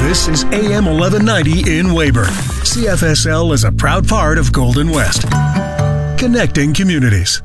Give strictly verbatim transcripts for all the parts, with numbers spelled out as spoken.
This is A M eleven ninety in Weyburn. C F S L is a proud part of Golden West, connecting communities.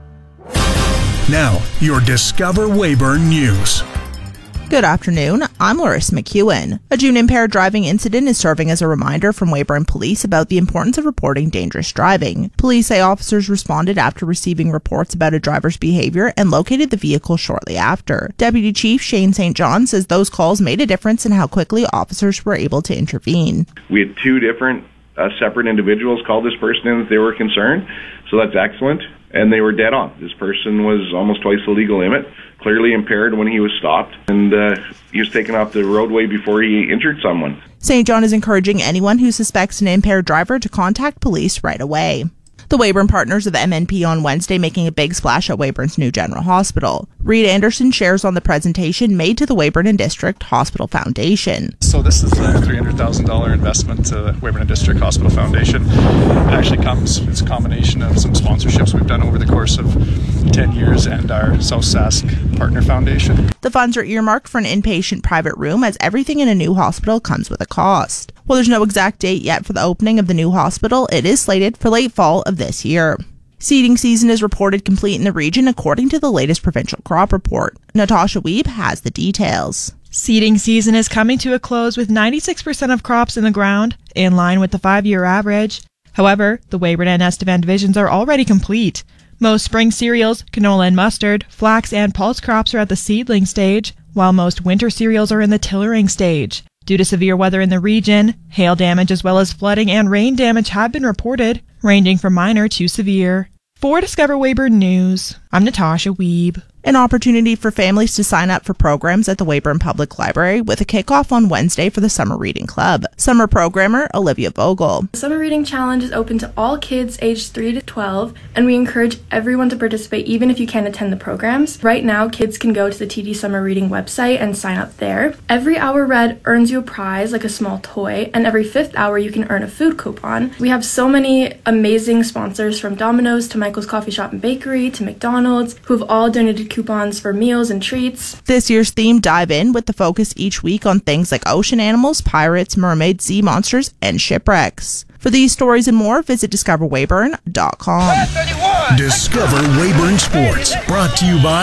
Now, your Discover Weyburn News. Good afternoon, I'm Larissa McEwen. A June impaired driving incident is serving as a reminder from Weyburn Police about the importance of reporting dangerous driving. Police say officers responded after receiving reports about a driver's behavior and located the vehicle shortly after. Deputy Chief Shane Saint John says those calls made a difference in how quickly officers were able to intervene. We had two different uh, separate individuals call this person in that they were concerned, so that's excellent. And they were dead on. This person was almost twice the legal limit, clearly impaired when he was stopped, and uh, he was taken off the roadway before he injured someone. Saint John is encouraging anyone who suspects an impaired driver to contact police right away. The Weyburn partners of M N P on Wednesday making a big splash at Weyburn's new General Hospital. Reed Anderson shares on the presentation made to the Weyburn and District Hospital Foundation. So this is the three hundred thousand dollars investment to the Weyburn and District Hospital Foundation. It actually comes, it's a combination of some sponsorships we've done over the course of ten years and our South Sask Partner Foundation. The funds are earmarked for an inpatient private room, as everything in a new hospital comes with a cost. While there's no exact date yet for the opening of the new hospital, it is slated for late fall of this year. Seeding season is reported complete in the region according to the latest provincial crop report. Natasha Wiebe has the details. Seeding season is coming to a close with ninety-six percent of crops in the ground, in line with the five-year average. However, the Weyburn and Estevan divisions are already complete. Most spring cereals, canola and mustard, flax and pulse crops are at the seedling stage, while most winter cereals are in the tillering stage. Due to severe weather in the region, hail damage as well as flooding and rain damage have been reported, ranging from minor to severe. For Discover Weyburn News, I'm Natasha Wiebe. An opportunity for families to sign up for programs at the Weyburn Public Library with a kickoff on Wednesday for the Summer Reading Club. Summer programmer Olivia Vogel. The Summer Reading Challenge is open to all kids aged three to twelve, and we encourage everyone to participate even if you can't attend the programs. Right now, kids can go to the T D Summer Reading website and sign up there. Every hour read earns you a prize, like a small toy, and every fifth hour you can earn a food coupon. We have so many amazing sponsors, from Domino's to Michael's Coffee Shop and Bakery to McDonald's, who have all donated coupons for meals and treats. This year's theme dive in with the focus each week on things like ocean animals, pirates, mermaids, sea monsters, and shipwrecks. For these stories and more, visit discover weyburn dot com. Discover Weyburn Sports, brought to you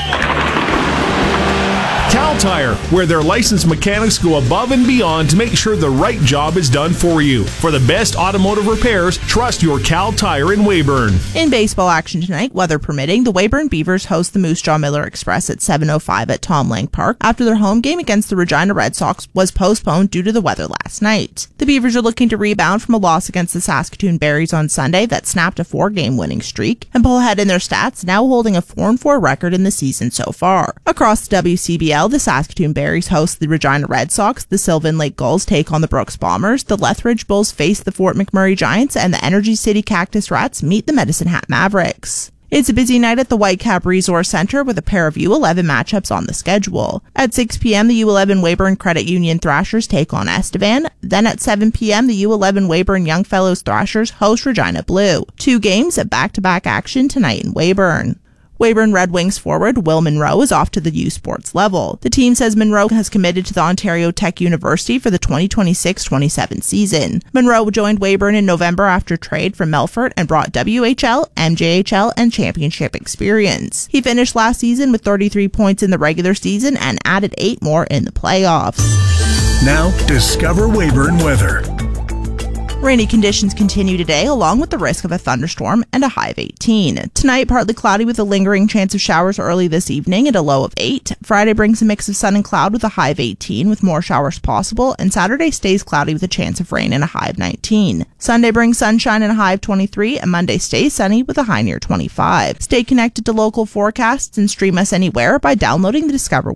by Cal Tire, where their licensed mechanics go above and beyond to make sure the right job is done for you. For the best automotive repairs, trust your Cal Tire in Weyburn. In baseball action tonight, weather permitting, the Weyburn Beavers host the Moose Jaw Miller Express at seven oh five at Tom Lang Park after their home game against the Regina Red Sox was postponed due to the weather last night. The Beavers are looking to rebound from a loss against the Saskatoon Berries on Sunday that snapped a four-game winning streak and pull ahead in their stats, now holding a four and four record in the season so far. Across the W C B L, the Saskatoon Berries host the Regina Red Sox, the Sylvan Lake Gulls take on the Brooks Bombers, the Lethbridge Bulls face the Fort McMurray Giants, and the Energy City Cactus Rats meet the Medicine Hat Mavericks. It's a busy night at the Whitecap Resource Center with a pair of U eleven matchups on the schedule. At six p.m., the U eleven Weyburn Credit Union Thrashers take on Estevan. Then at seven p.m., the U eleven Weyburn Youngfellows Thrashers host Regina Blue. Two games of back-to-back action tonight in Weyburn. Weyburn Red Wings forward Will Monroe is off to the U Sports level. The team says Monroe has committed to the Ontario Tech University for the twenty twenty-six twenty-seven season. Monroe joined Weyburn in November after trade from Melfort and brought W H L, M J H L, and championship experience. He finished last season with thirty-three points in the regular season and added eight more in the playoffs. Now, Discover Weyburn weather. Rainy conditions continue today, along with the risk of a thunderstorm and a high of eighteen. Tonight, partly cloudy with a lingering chance of showers early this evening and a low of eight. Friday brings a mix of sun and cloud with a high of eighteen, with more showers possible, and Saturday stays cloudy with a chance of rain and a high of nineteen. Sunday brings sunshine and a high of twenty-three, and Monday stays sunny with a high near twenty-five. Stay connected to local forecasts and stream us anywhere by downloading the Discover